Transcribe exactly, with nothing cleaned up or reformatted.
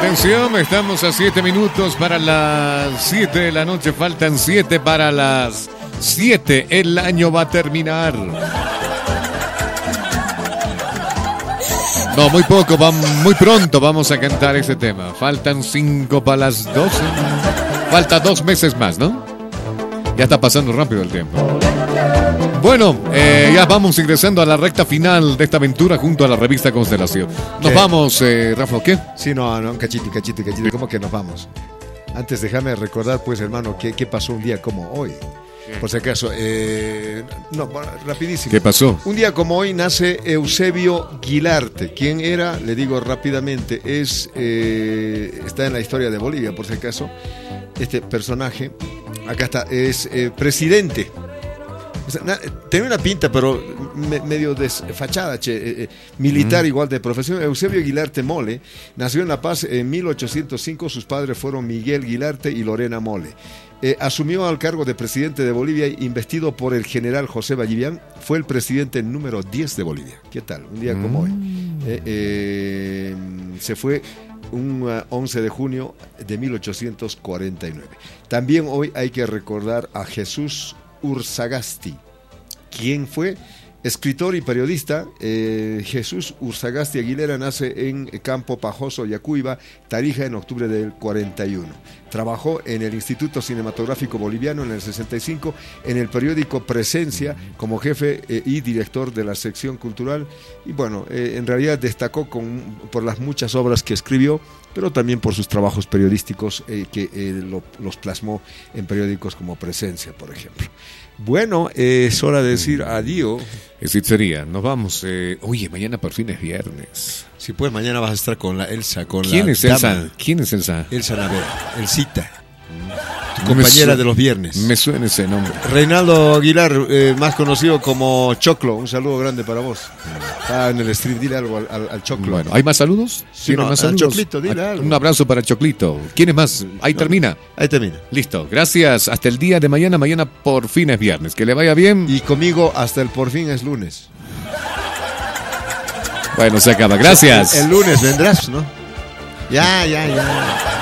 Atención, estamos a siete minutos para las siete de la noche. Faltan siete para las siete. El año va a terminar. No, muy poco, va, muy pronto vamos a cantar ese tema. Faltan cinco para las doce. Falta dos meses más, ¿no? Ya está pasando rápido el tiempo. Bueno, eh, ya vamos ingresando a la recta final de esta aventura junto a la revista Constelación. Nos ¿Qué? vamos, eh, Rafa, ¿qué? Sí, no, no, un cachito, cachito, cachito. ¿Cómo que nos vamos? Antes déjame recordar, pues, hermano, qué, qué pasó un día como hoy. Por si acaso, eh, no, bueno, rapidísimo. ¿Qué pasó? Un día como hoy nace Eusebio Guilarte. ¿Quién era? Le digo rápidamente. Es eh, está en la historia de Bolivia, por si acaso. Este personaje, acá está, es eh, presidente. O sea, na, tenía una pinta, pero me, medio desfachada, che, eh, eh, militar mm. igual de profesión. Eusebio Guilarte Mole nació en La Paz en mil ochocientos cinco. Sus padres fueron Miguel Guilarte y Lorena Mole. Eh, asumió al cargo de presidente de Bolivia, investido por el general José Vallivian. Fue el presidente número diez de Bolivia. ¿Qué tal? Un día mm. como hoy. Eh, eh, se fue un uh, once de junio de mil ochocientos cuarenta y nueve. También hoy hay que recordar a Jesús Urzagasti. ¿Quién fue? Escritor y periodista. eh, Jesús Urzagasti Aguilera nace en Campo Pajoso, Yacuiba, Tarija, en octubre del cuarenta y uno. Trabajó en el Instituto Cinematográfico Boliviano en el sesenta y cinco, en el periódico Presencia como jefe eh, y director de la sección cultural. Y bueno, eh, en realidad destacó con, por las muchas obras que escribió, pero también por sus trabajos periodísticos eh, que eh, lo, los plasmó en periódicos como Presencia, por ejemplo. Bueno, eh, es hora de decir adiós. Así sería, nos vamos. Eh, oye, mañana por fin es viernes. Sí, pues mañana vas a estar con la Elsa, con ¿Quién la es Elsa? dama. ¿Quién es Elsa? Elsa Navera, Elcita, tu Me compañera su- de los viernes. Me suena ese nombre. Reinaldo Aguilar, eh, más conocido como Choclo, un saludo grande para vos. Está en el stream, dile algo al, al, al Choclo. Bueno, ¿hay más saludos? Sí, ¿Tiene no, más al saludos? Choclito, dile algo. Un abrazo para Choclito. ¿Quién es más? Ahí No. termina. Ahí termina. Listo, gracias. Hasta el día de mañana. Mañana por fin es viernes. Que le vaya bien. Y conmigo hasta el por fin es lunes. Bueno, se acaba. Gracias. El, el lunes vendrás, ¿no? Ya, ya, ya.